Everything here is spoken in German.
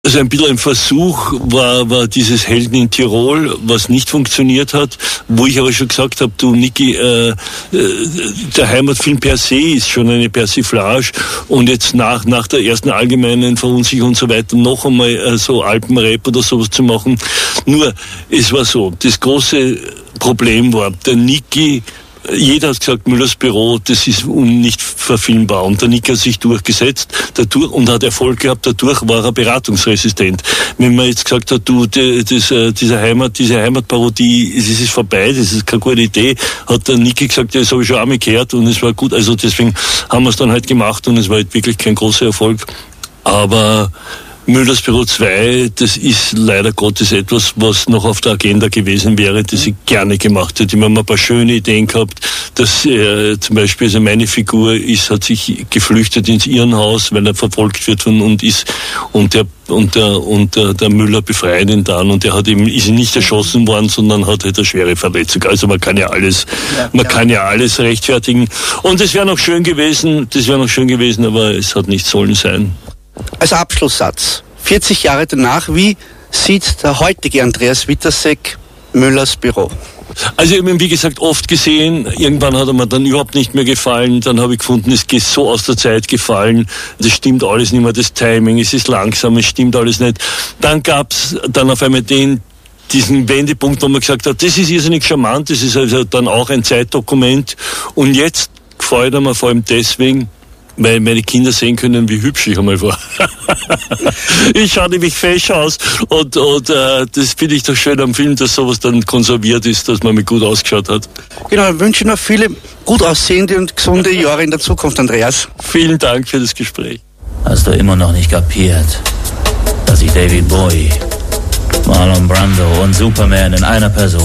Also ein bisschen ein Versuch war dieses Helden in Tirol, was nicht funktioniert hat, wo ich aber schon gesagt habe, du Niki, der Heimatfilm per se ist schon eine Persiflage und jetzt nach der ersten allgemeinen Verunsicherung und so weiter noch einmal so Alpenrap oder sowas zu machen. Nur, es war so, das große Problem war, der Niki, jeder hat gesagt, Müllers Büro, das ist nicht verfilmbar. Und der Niki hat sich durchgesetzt und hat Erfolg gehabt. Dadurch war er beratungsresistent. Wenn man jetzt gesagt hat, diese Heimatparodie, es ist vorbei, das ist keine gute Idee, hat der Niki gesagt, das habe ich schon einmal gehört und es war gut. Also deswegen haben wir es dann halt gemacht und es war halt wirklich kein großer Erfolg. Aber Müllers Büro 2, das ist leider Gottes etwas, was noch auf der Agenda gewesen wäre, das ich gerne gemacht hätte. Ich habe ein paar schöne Ideen gehabt, dass zum Beispiel also meine Figur hat sich geflüchtet ins Irrenhaus, weil er verfolgt wird und der Müller befreit ihn dann und er ist nicht erschossen worden, sondern hat halt eine schwere Verletzung. Also man kann ja alles rechtfertigen. Und das wäre noch schön gewesen, aber es hat nicht sollen sein. Als Abschlusssatz, 40 Jahre danach, wie sieht der heutige Andreas Witasek Müllers Büro? Also ich habe ihn, wie gesagt, oft gesehen. Irgendwann hat er mir dann überhaupt nicht mehr gefallen. Dann habe ich gefunden, es geht so aus der Zeit gefallen. Das stimmt alles nicht mehr, das Timing, es ist langsam, es stimmt alles nicht. Dann gab's dann auf einmal diesen Wendepunkt, wo man gesagt hat, das ist irrsinnig charmant, das ist also dann auch ein Zeitdokument. Und jetzt gefällt er mir vor allem deswegen, weil meine Kinder sehen können, wie hübsch ich einmal war. Ich schaue nämlich fesch aus und das finde ich doch schön am Film, dass sowas dann konserviert ist, dass man mich gut ausgeschaut hat. Genau, ich wünsche noch viele gut aussehende und gesunde Jahre in der Zukunft, Andreas. Vielen Dank für das Gespräch. Hast du immer noch nicht kapiert, dass ich David Bowie, Marlon Brando und Superman in einer Person